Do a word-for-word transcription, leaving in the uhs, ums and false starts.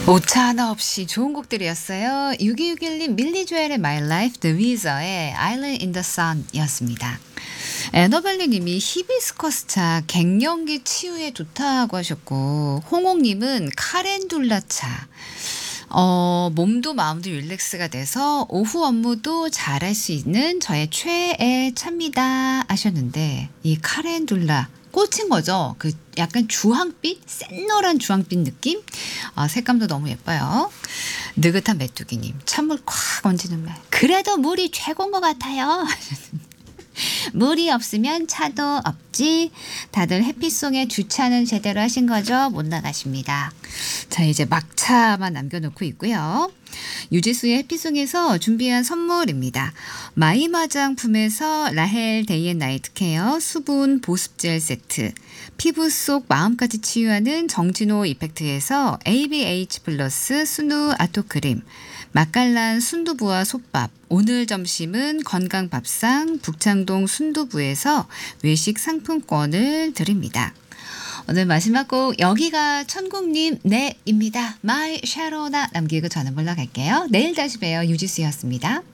오차 하나 없이 좋은 곡들이었어요. 육이육일 님 밀리 조엘의 My Life, The Weezer의 Island in the Sun 이었습니다. 에너벨리 님이 히비스커스 차 갱년기 치유에 좋다고 하셨고, 홍옥 님은 카렌둘라 차. 어, 몸도 마음도 릴렉스가 돼서 오후 업무도 잘할 수 있는 저의 최애 차입니다 하셨는데, 이 카렌둘라 꽂힌 거죠. 그 약간 주황빛, 센노란 주황빛 느낌. 아, 색감도 너무 예뻐요. 느긋한 메뚜기님, 찬물 콱 얹는 말. 그래도 물이 최고인 것 같아요. 물이 없으면 차도 없지. 다들 해피송에 주차는 제대로 하신 거죠? 못 나가십니다. 자, 이제 막차만 남겨놓고 있고요. 유지수의 해피송에서 준비한 선물입니다. 마임 화장품에서 라헬 데이앤나이트 케어 수분 보습젤 세트, 피부 속 마음까지 치유하는 정진호 이펙트에서 에이비에이치 플러스 순우 아토크림, 맛깔난 순두부와 솥밥, 오늘 점심은 건강밥상 북창동 순두부에서 외식 상품권을 드립니다. 오늘 마지막 곡 여기가 천국님 네입니다. 마이 샤로나 남기고 저는 물러갈게요. 내일 다시 봬요. 유지수였습니다.